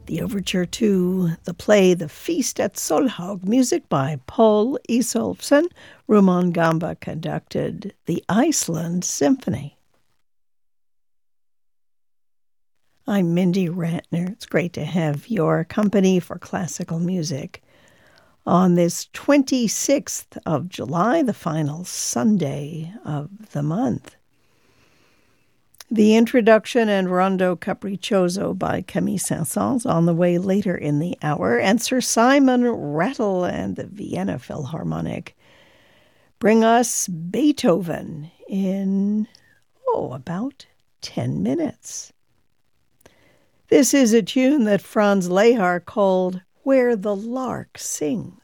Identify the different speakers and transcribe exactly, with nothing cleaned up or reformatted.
Speaker 1: The overture to the play The Feast at Solhaug, music by Paul Isolfsson. Rumon Gamba conducted the Iceland Symphony. I'm Mindy Rantner. It's great to have your company for classical music on this twenty-sixth of July, the final Sunday of the month. The introduction and Rondo Capriccioso by Camille Saint-Saëns on the way later in the hour, and Sir Simon Rattle and the Vienna Philharmonic bring us Beethoven in, oh, about ten minutes. This is a tune that Franz Lehár called Where the Lark Sings.